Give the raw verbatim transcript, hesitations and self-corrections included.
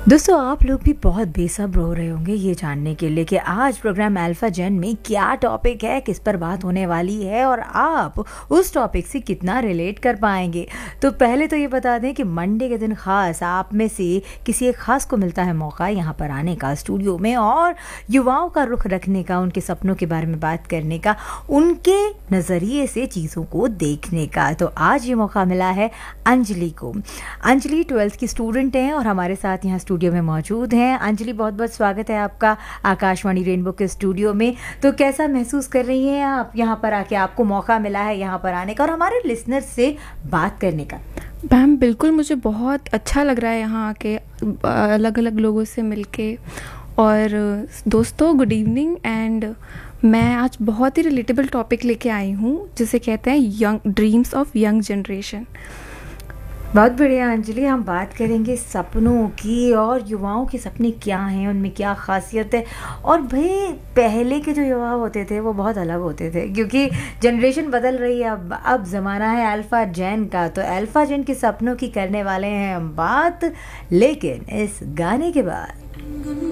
दोस्तों आप लोग भी बहुत बेसब्र हो रहे होंगे ये जानने के लिए कि आज प्रोग्राम अल्फा जेन में क्या टॉपिक है, किस पर बात होने वाली है और आप उस टॉपिक से कितना रिलेट कर पाएंगे। तो पहले तो ये बता दें कि मंडे के दिन ख़ास आप में से किसी एक ख़ास को मिलता है मौका यहाँ पर आने का स्टूडियो में और युवाओं का रुख रखने का, उनके सपनों के बारे में बात करने का, उनके नज़रिए से चीज़ों को देखने का। तो आज ये मौका मिला है अंजलि को। अंजलि ट्वेल्थ की स्टूडेंट हैं और हमारे साथ यहाँ स्टूडियो में मौजूद हैं। अंजलि, बहुत बहुत स्वागत है आपका आकाशवाणी रेनबो के स्टूडियो में। तो कैसा महसूस कर रही हैं आप यहाँ पर आके, आपको मौका मिला है यहाँ पर आने का और हमारे लिसनर से बात करने का? मैम बिल्कुल, मुझे बहुत अच्छा लग रहा है यहाँ आके अलग अलग लोगों से मिलके। और दोस्तों गुड इवनिंग। एंड मैं आज बहुत ही रिलेटेबल टॉपिक लेके आई हूँ जिसे कहते हैं young dreams of young generation. बहुत बढ़िया अंजलि, हम बात करेंगे सपनों की और युवाओं के सपने क्या हैं, उनमें क्या खासियत है। और भाई पहले के जो युवा होते थे वो बहुत अलग होते थे क्योंकि जनरेशन बदल रही है। अब अब ज़माना है अल्फ़ा जेन का, तो अल्फ़ा जेन के सपनों की करने वाले हैं हम बात, लेकिन इस गाने के बाद।